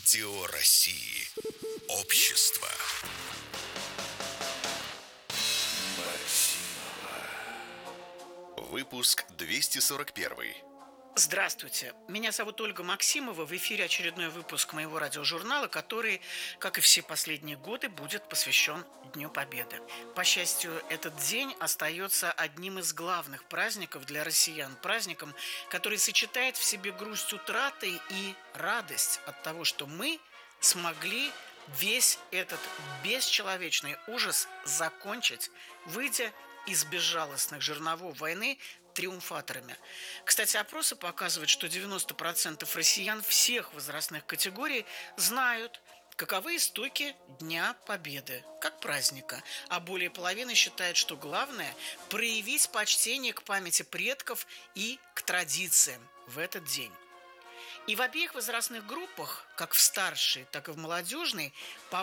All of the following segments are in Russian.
Радио России. Общество. Выпуск 241. Здравствуйте, меня зовут Ольга Максимова. В эфире очередной выпуск моего радиожурнала, который, как и все последние годы, будет посвящен Дню Победы. По счастью, этот день остается одним из главных праздников для россиян. Праздником, который сочетает в себе грусть утраты и радость от того, что мы смогли весь этот бесчеловечный ужас закончить, выйдя из безжалостных жерновов войны триумфаторами. Кстати, опросы показывают, что 90% россиян всех возрастных категорий знают, каковы истоки Дня Победы, как праздника. А более половины считают, что главное – проявить почтение к памяти предков и к традициям в этот день. И в обеих возрастных группах, как в старшей, так и в молодежной, по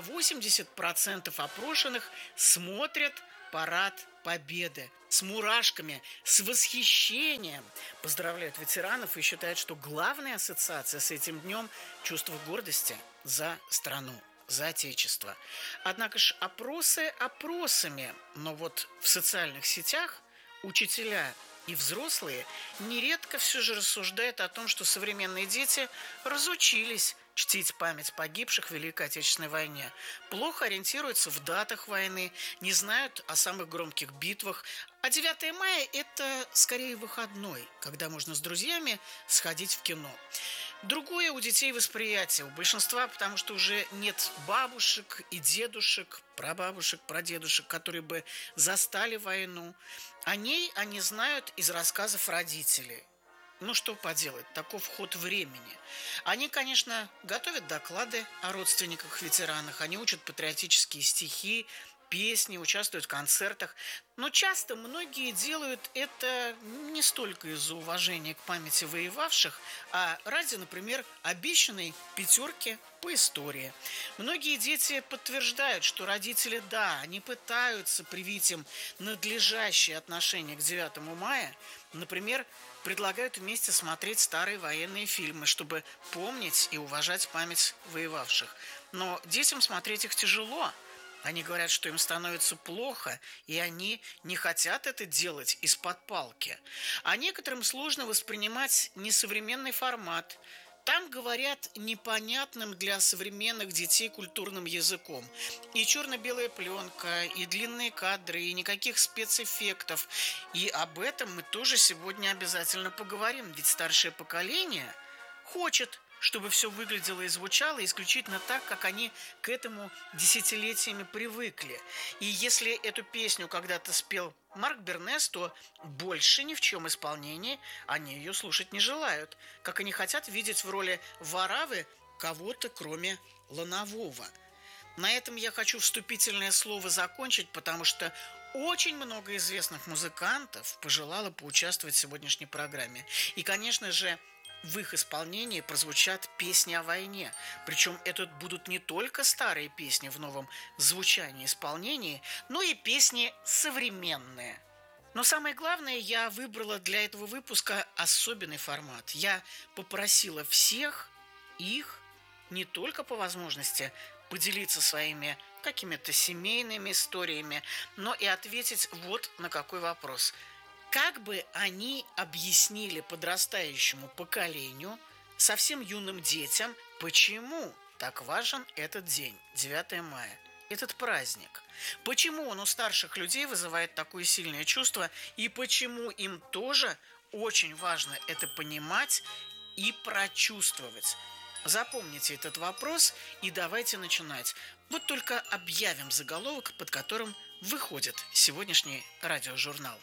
80% опрошенных смотрят парад Победы с мурашками, с восхищением. Поздравляют ветеранов и считают, что главная ассоциация с этим днем – чувство гордости за страну, за Отечество. Однако ж опросы опросами, но вот в социальных сетях учителя и взрослые нередко все же рассуждают о том, что современные дети разучились чтить память погибших в Великой Отечественной войне, плохо ориентируются в датах войны, не знают о самых громких битвах. А 9 мая – это скорее выходной, когда можно с друзьями сходить в кино. Другое у детей восприятие, у большинства, потому что уже нет бабушек и дедушек, прабабушек, прадедушек, которые бы застали войну. О ней они знают из рассказов родителей. Ну, что поделать, таков ход времени. Они, конечно, готовят доклады о родственниках-ветеранах, они учат патриотические стихи, песни, участвуют в концертах. Но часто многие делают это не столько из-за уважения к памяти воевавших, а ради, например, обещанной пятерки по истории. Многие дети подтверждают, что родители, да, они пытаются привить им надлежащее отношение к 9 мая. Например, предлагают вместе смотреть старые военные фильмы, чтобы помнить и уважать память воевавших. Но детям смотреть их тяжело. Они говорят, что им становится плохо, и они не хотят это делать из-под палки. А некоторым сложно воспринимать несовременный формат. Там говорят непонятным для современных детей культурным языком. И черно-белая пленка, и длинные кадры, и никаких спецэффектов. И об этом мы тоже сегодня обязательно поговорим. Ведь старшее поколение хочет, чтобы все выглядело и звучало исключительно так, как они к этому десятилетиями привыкли. И если эту песню когда-то спел Марк Бернес, то больше ни в чем исполнении они ее слушать не желают, как они хотят видеть в роли Варавы кого-то, кроме Ланового. На этом я хочу вступительное слово закончить, потому что очень много известных музыкантов пожелало поучаствовать в сегодняшней программе. И, конечно же, в их исполнении прозвучат песни о войне. Причем это будут не только старые песни в новом звучании, исполнении, но и песни современные. Но самое главное, я выбрала для этого выпуска особенный формат. Я попросила всех их, не только по возможности, поделиться своими какими-то семейными историями, но и ответить вот на какой вопрос – как бы они объяснили подрастающему поколению, совсем юным детям, почему так важен этот день, 9 мая, этот праздник? Почему он у старших людей вызывает такое сильное чувство, и почему им тоже очень важно это понимать и прочувствовать? Запомните этот вопрос и давайте начинать. Вот только объявим заголовок, под которым выходит сегодняшний радиожурнал.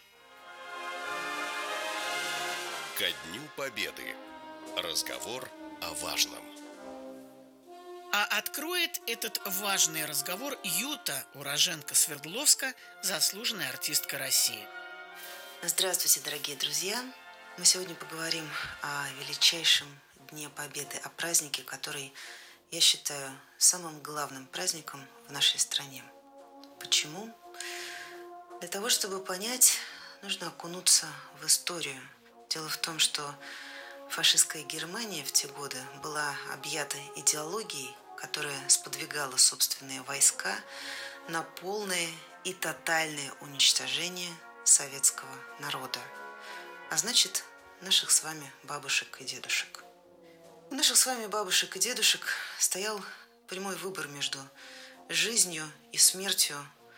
Ко Дню Победы. Разговор о важном. А откроет этот важный разговор Юта, уроженка Свердловска, заслуженная артистка России. Здравствуйте, дорогие друзья! Мы сегодня поговорим о величайшем Дне Победы, о празднике, который я считаю самым главным праздником в нашей стране. Почему? Для того, чтобы понять, нужно окунуться в историю. Дело в том, что Фашистская Германия в те годы была объята идеологией, которая сподвигала собственные войска на полное и тотальное уничтожение советского народа, а значит, наших с вами бабушек и дедушек. У наших с вами бабушек и дедушек стоял прямой выбор между жизнью и смертью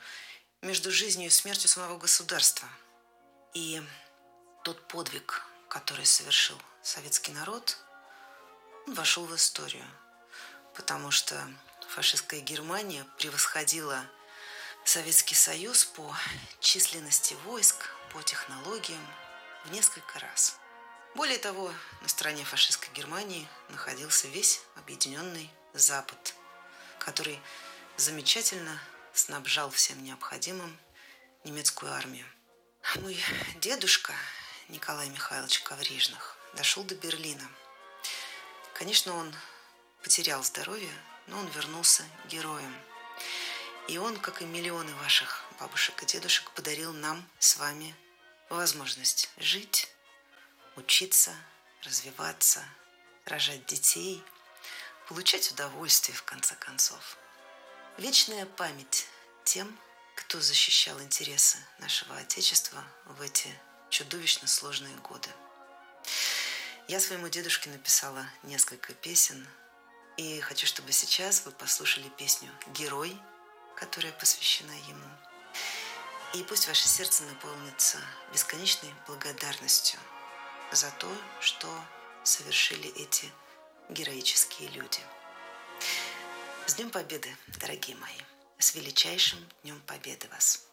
самого государства. И тот подвиг, который совершил советский народ, он вошел в историю, потому что фашистская Германия превосходила Советский Союз по численности войск, по технологиям в несколько раз. Более того, на стороне фашистской Германии находился весь объединенный Запад, который замечательно снабжал всем необходимым немецкую армию. Мой дедушка Николай Михайлович Коврижных дошел до Берлина. Конечно, он потерял здоровье, но он вернулся героем. И он, как и миллионы ваших бабушек и дедушек, подарил нам с вами возможность жить, учиться, развиваться, рожать детей, получать удовольствие, в конце концов. Вечная память тем, кто защищал интересы нашего Отечества в эти чудовищно сложные годы. Я своему дедушке написала несколько песен, и хочу, чтобы сейчас вы послушали песню «Герой», которая посвящена ему. И пусть ваше сердце наполнится бесконечной благодарностью за то, что совершили эти героические люди. С Днем Победы, дорогие мои! С величайшим Днем Победы вас!